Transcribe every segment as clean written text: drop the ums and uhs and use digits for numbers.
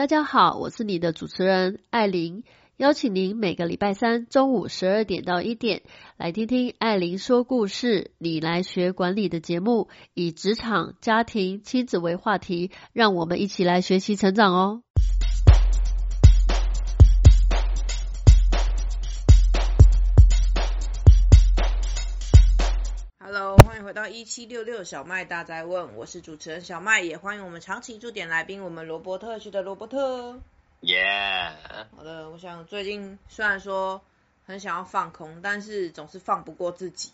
大家好，我是你的主持人艾琳，邀请您每个礼拜三中午12点到1点来听听艾琳说故事，你来学管理的节目，以职场、家庭、亲子为话题，让我们一起来学习成长哦。 Hello， 欢迎回到1766小麦大哉问，我是主持人小麦，也欢迎我们长期驻点来宾，我们罗伯特区的罗伯特。好的，我想最近虽然说很想要放空，但是总是放不过自己。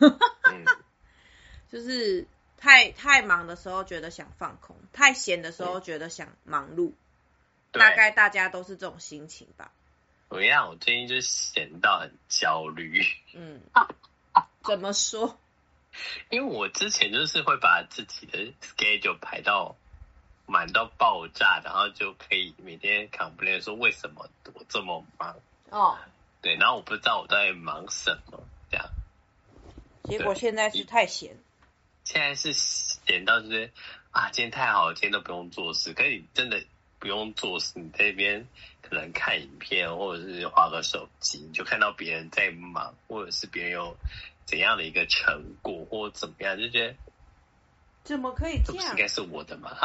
就是太忙的时候觉得想放空，太闲的时候觉得想忙碌。大概大家都是这种心情吧。 我最近就闲到很焦虑。 怎么说？ 因为我之前就是会把自己的 schedule 排到满到爆炸，然后就可以每天 complain 说为什么我这么忙。对，然后我不知道我在忙什么，这样。 结果现在是太闲。 现在是闲到就是今天太好了，今天都不用做事。可是你真的不用做事，你在那边可能看影片或者是滑个手机，你就看到别人在忙，或者是别人有怎样的一个成果或怎么样，就觉得怎么可以这样？ 这不是应该是我的吗？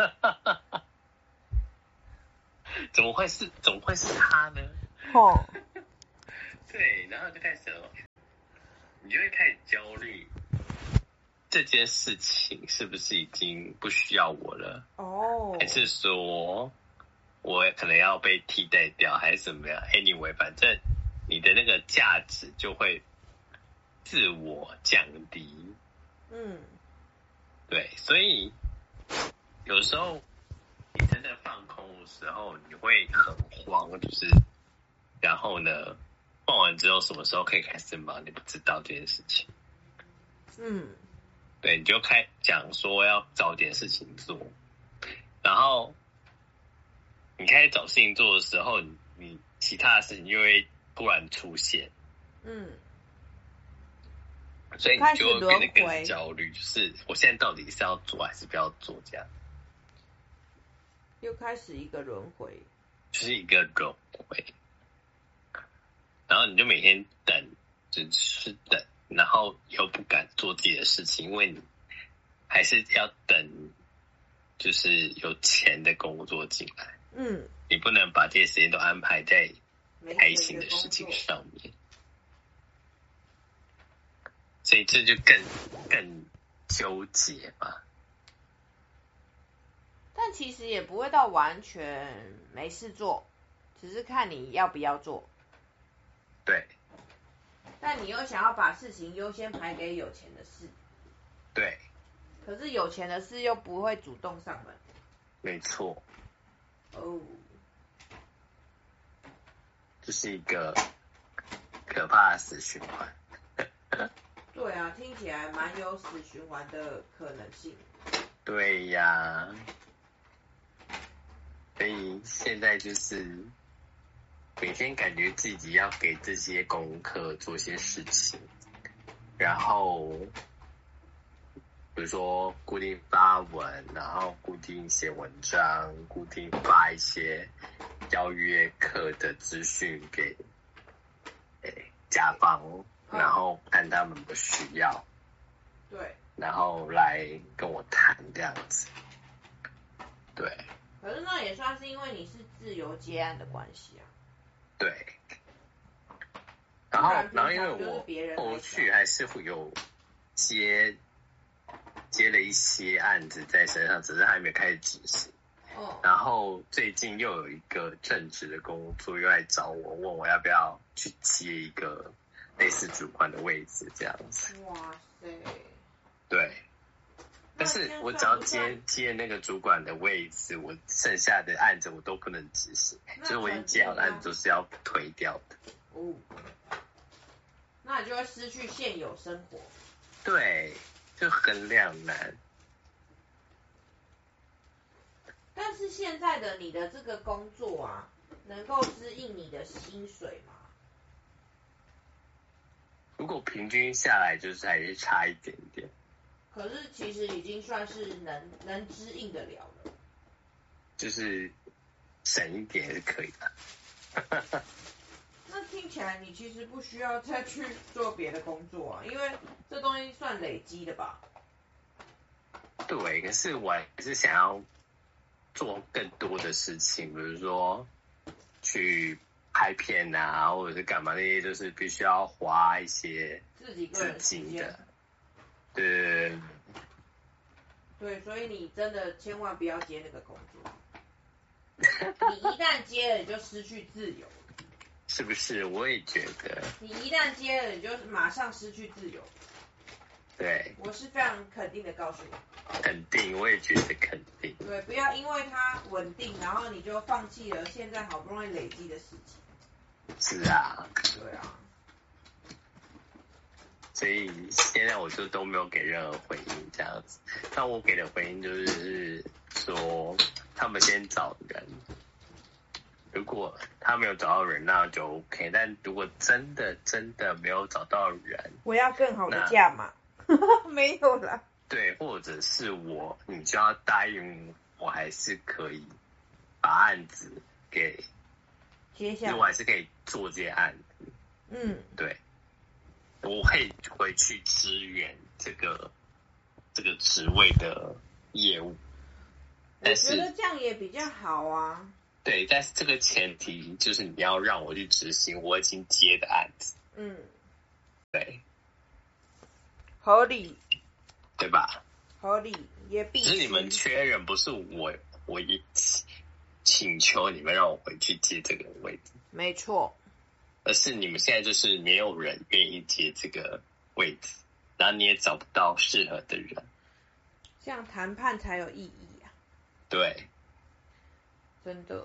怎么会是他呢？对，然后就开始你就会开始焦虑，这件事情是不是已经不需要我了？还是说我可能要被替代掉，还是怎么样 ？Anyway， 反正你的那个价值就会自我降低。对，所以有时候你真的放空的时候，你会很慌，然后呢，放完之后什么时候可以开始忙，你不知道这件事情。对，你就讲说要找点事情做，然后你开始找事情做的时候，你其他的事情就会突然出现。所以你就会变得更焦虑，就是我现在到底是要做还是不要做，这样。 又开始一个轮回。 就是一个轮回。然后你就每天等，只是等，然后又不敢做自己的事情，因为你还是要等，就是有钱的工作进来。你不能把这些时间都安排在开心的事情上面。所以这就更纠结嘛。 但其实也不会到完全没事做，只是看你要不要做。 对。 但你又想要把事情优先排给有钱的事。 对。 可是有钱的事又不会主动上门。 没错。这是一个可怕的死循环。 对啊，听起来蛮有死循环的可能性。 对呀，所以现在就是每天感觉自己要给这些功课做些事情，然后比如说固定发文，然后固定写文章，固定发一些邀约课的资讯给甲方，然后看他们的需要， 对， 然后来跟我谈这样子。对。 可是那也算是因为你是自由接案的关系啊。 对。然后因为我后续还是会有接了一些案子在身上，只是还没开始执行。然后最近又有一个正职的工作又来找我，问我要不要去接一个类似主管的位置这样子。 哇塞。 对。但是我只要接那个主管的位置，我剩下的案子我都不能执行，就是我已经接好的案子都是要推掉的。 那你就会失去现有生活。 对，就很两难。 但是现在的你的这个工作啊，能够支应你的薪水吗？ 如果平均下来，就是还是差一点点。 可是其实已经算是能支应得了了。 就是省一点也是可以的。 那听起来你其实不需要再去做别的工作啊，因为这东西算累积的吧？ 对，可是我还是想要做更多的事情，比如说去拍片啊，或者是干嘛，那些就是必须要花一些自己的。对。 对，所以你真的千万不要接那个工作。你一旦接了，你就失去自由。 是不是？我也觉得。 你一旦接了，你就马上失去自由。 对。 我是非常肯定的告诉你。 肯定，我也觉得肯定。 对，不要因为它稳定，然后你就放弃了现在好不容易累积的事情。 是啊。 对啊。 所以现在我就都没有给任何回应这样子，但我给的回应就是说他们先找人，如果他没有找到人那就 OK， 但如果真的没有找到人， 我要更好的价码。没有啦。 对，或者是你就要答应我还是可以把案子给接下来， 我还是可以做这些案子。对。我会回去支援这个职位的业务， 我觉得这样也比较好啊。 对，但是这个前提就是你要让我去执行我已经接的案子。对， 合理， 对吧？ 合理，也必须。 只是你们缺人，不是我也请求你们让我回去接这个位置。 没错。 而是你们现在就是没有人愿意接这个位置，然后你也找不到适合的人， 这样谈判才有意义啊。 对， 真的。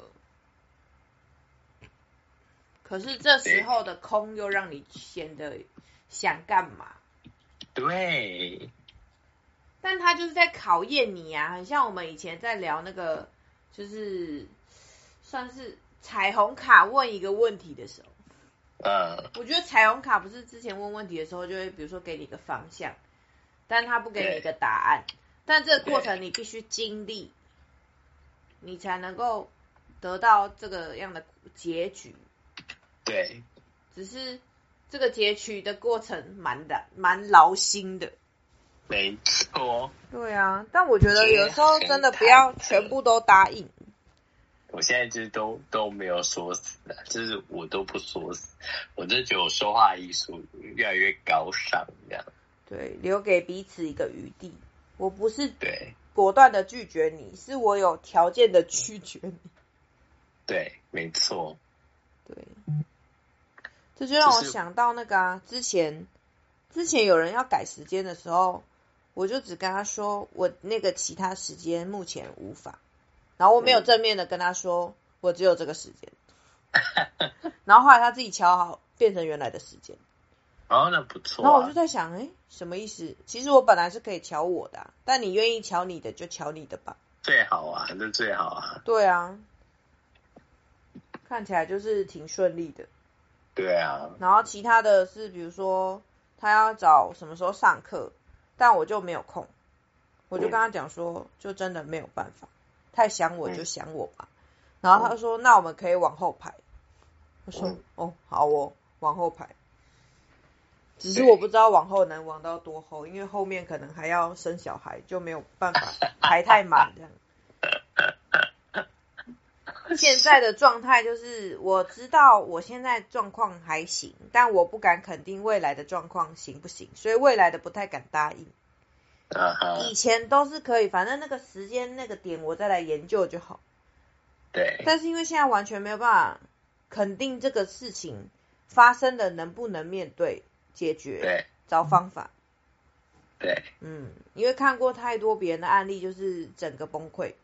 可是这时候的空又让你显得想干嘛？ 对。 但他就是在考验你啊，很像我们以前在聊那个，就是算是彩虹卡问一个问题的时候。我觉得彩虹卡不是之前问问题的时候就会比如说给你一个方向，但他不给你一个答案，但这个过程你必须经历，你才能够得到这个样的结局。 对。 只是这个结局的过程蛮劳心的。 没错。 对啊，但我觉得有时候真的不要全部都答应。 我现在就是都没有说死的，就是我都不说死，我就觉得我说话艺术越来越高尚这样。 对，留给彼此一个余地。我不是对果断的拒绝你，是我有条件的拒绝你。 对，没错。 对，这就让我想到那个啊，之前有人要改时间的时候，我就只跟他说我那个其他时间目前无法。然后我没有正面的跟他说，我只有这个时间。然后后来他自己调好，变成原来的时间。 哦，那不错。 然后我就在想，什么意思？其实我本来是可以调我的，但你愿意调你的就调你的吧。 最好啊，那最好啊。 对啊，看起来就是挺顺利的。 对啊。 然后其他的是，比如说他要找什么时候上课，但我就没有空，我就跟他讲说，就真的没有办法。太想我就想我吧。然后他说那我们可以往后排。我说好哦，往后排。只是我不知道往后能往到多后，因为后面可能还要生小孩，就没有办法排太满这样。现在的状态就是我知道我现在状况还行，但我不敢肯定未来的状况行不行，所以未来的不太敢答应。以前都是可以，反正那个时间那个点我再来研究就好。 对。 但是因为现在完全没有办法肯定这个事情发生了能不能面对解决， 对， 找方法。 对。 因为看过太多别人的案例，就是整个崩溃。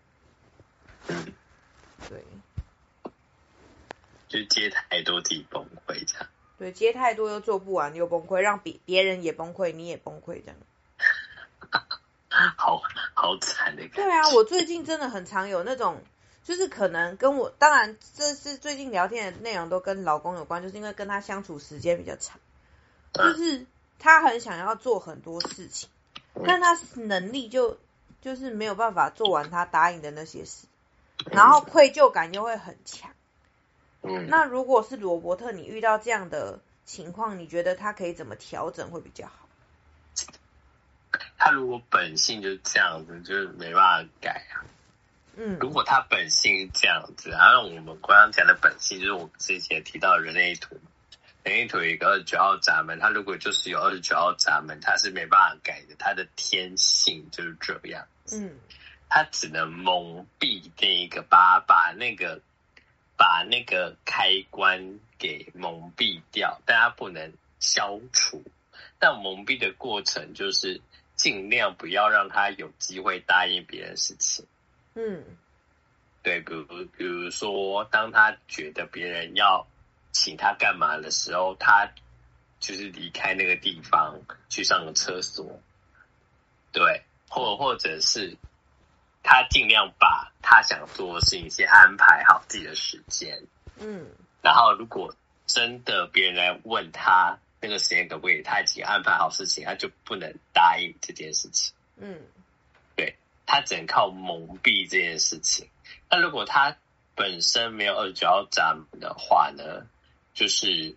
对。 就接太多自己崩溃这样。 对，接太多又做不完又崩溃，让别人也崩溃，你也崩溃这样。 好惨的感觉。 对啊，我最近真的很常有那种，就是可能跟我，当然这是最近聊天的内容都跟老公有关，就是因为跟他相处时间比较长，就是他很想要做很多事情，但他能力就是没有办法做完他答应的那些事， 然后愧疚感又会很强。那如果是罗伯特，你遇到这样的情况，你觉得他可以怎么调整会比较好？ 他如果本性就是这样子，就是没办法改啊。如果他本性是这样子，然后我们刚刚讲的本性就是我们之前提到的人类图，人类图有一个29号闸门，他如果就是有29号闸门，他是没办法改的，他的天性就是这样。他只能蒙蔽那一个，把那个开关给蒙蔽掉，但他不能消除。但蒙蔽的过程就是尽量不要让他有机会答应别人的事情。对，比如说，当他觉得别人要请他干嘛的时候，他就是离开那个地方去上个厕所。对，或者是他尽量把他想做的事情先安排好自己的时间。然后如果真的别人来问他那个时间可不可以，他已经安排好事情，他就不能答应这件事情。对，他只能靠蒙蔽这件事情。那如果他本身没有29号闸门的话呢，就是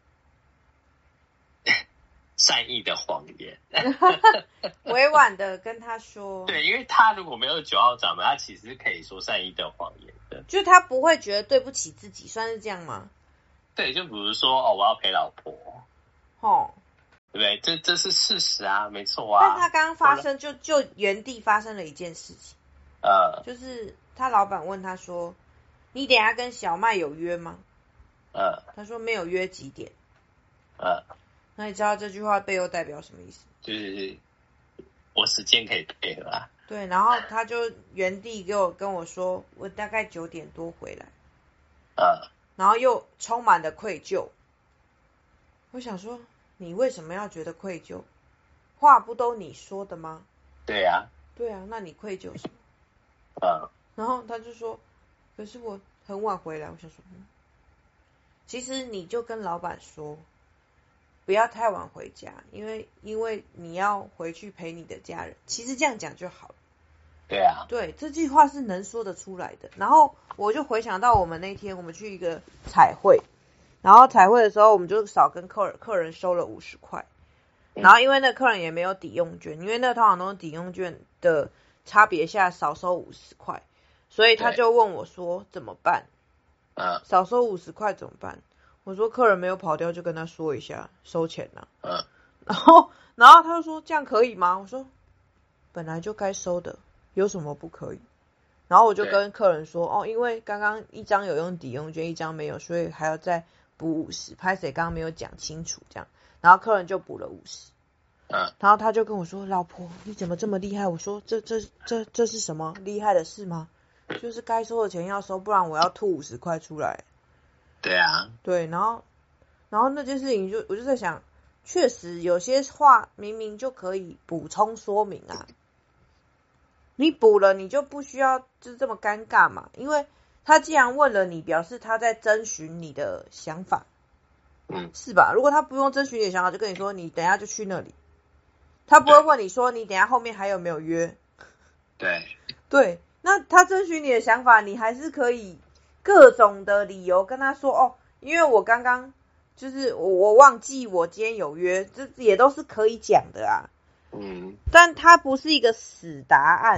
善意的谎言， 委婉的跟他说。 对，因为他如果没有29号闸门，他其实是可以说善意的谎言的， 就是他不会觉得对不起自己，算是这样吗？ 对，就比如说我要陪老婆，对不对？这是事实啊，没错啊。 但他刚刚发生就原地发生了一件事情，就是他老板问他说：“你等一下跟小麦有约吗？”他说没有约几点。那你知道这句话背后代表什么意思？ 就是我时间可以配合啊。 对，然后他就原地跟我说，我大概9点多回来。然后又充满了愧疚。我想说，你为什么要觉得愧疚？话不都你说的吗？ 对啊。 对啊，那你愧疚什么？然后他就说，可是我很晚回来。我想说，其实你就跟老板说，不要太晚回家，因为你要回去陪你的家人。其实这样讲就好了。 对啊。 对，这句话是能说得出来的。然后我就回想到我们那天我们去一个彩绘，然后彩绘的时候我们就少跟客人收了50块。然后因为那客人也没有抵用券，因为那通常都是抵用券的差别下少收50块，所以他就问我说怎么办？少收50块怎么办？我说客人没有跑掉就跟他说一下收钱啊。然后他就说这样可以吗？我说本来就该收的，有什么不可以？然后我就跟客人说因为刚刚一张有用抵用券，一张没有，所以还要再补50，拍谁刚刚没有讲清楚这样。然后客人就补了50。然后他就跟我说，老婆你怎么这么厉害？我说这是什么厉害的事吗？就是该收的钱要收，不然我要吐50块出来。 对啊。 对，然后那件事情我就在想，确实有些话明明就可以补充说明啊，你补了你就不需要就这么尴尬嘛，因为他既然问了你，表示他在征询你的想法。是吧？如果他不用征询你的想法，就跟你说你等一下就去那里，他不会问你说你等一下后面还有没有约。对，那他征询你的想法，你还是可以各种的理由跟他说因为我刚刚就是我忘记我今天有约，这也都是可以讲的啊。但他不是一个死答案。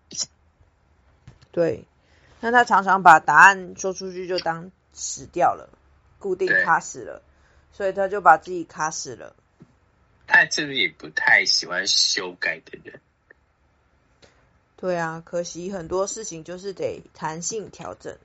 对，那他常常把答案说出去就当死掉了，固定卡死了，所以他就把自己卡死了。 他是不是也不太喜欢修改的人？ 对啊，可惜很多事情就是得弹性调整。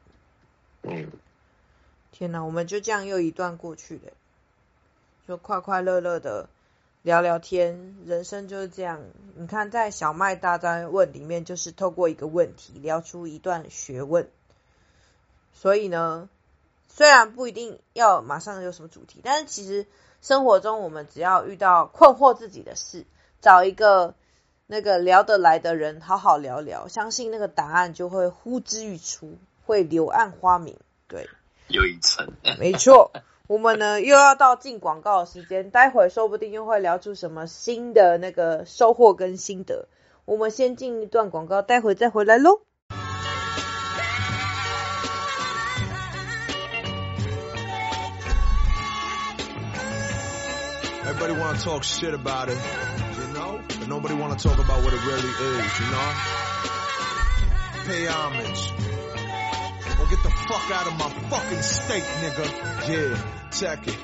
天哪，我们就这样又一段过去了，就快快乐乐的聊聊天，人生就是这样。你看在小麦大灾问里面，就是透过一个问题聊出一段学问。所以呢，虽然不一定要马上有什么主题，但是其实生活中我们只要遇到困惑自己的事，找一个那个聊得来的人好好聊聊，相信那个答案就会呼之欲出，会柳暗花明。对， 又一层。 没错。我们呢又要到进广告的时间，待会说不定又会聊出什么新的那个收获跟心得。我们先进一段广告，待会再回来咯。 Everybody wanna talk shit about it, you know? But nobody wanna talk about what it really is, you know? Pay homage. Well, get the fuck out of my fucking state, nigga. Yeah, check it.